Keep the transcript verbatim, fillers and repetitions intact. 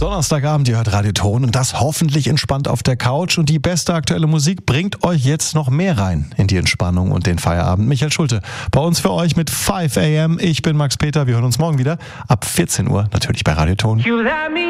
Donnerstagabend, ihr hört Radio Ton und das hoffentlich entspannt auf der Couch. Und die beste aktuelle Musik bringt euch jetzt noch mehr rein in die Entspannung und den Feierabend. Michael Schulte bei uns für euch mit fünf a m. Ich bin Max Peter, wir hören uns morgen wieder ab vierzehn Uhr, natürlich bei Radio Ton.